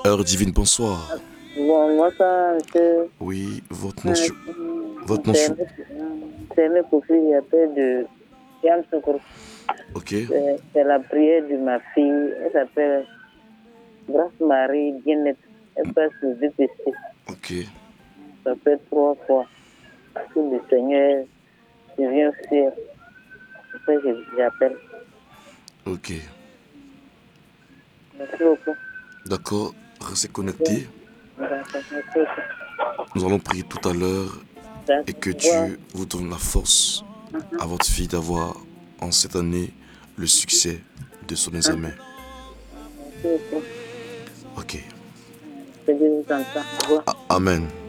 Heure divine, bonsoir. Bon, moi, ça, Oui, euh, votre nom, c'est mes profils, j'appelle de Yam Sokoro. ok, C'est la prière de ma fille. Elle s'appelle Grâce Marie Bien-être. Elle passe le VPC. ok, Ça fait 3 fois que le Seigneur devient fier. C'est ça que j'appelle. ok. Merci beaucoup. D'accord, restez connectés. D'accord, merci beaucoup. Nous allons prier tout à l'heure et que D'accord. Dieu vous donne la force à votre fille d'avoir en cette année le succès de son examen. Merci beaucoup. Ok. Que Dieu vous entende. Au revoir. Amen.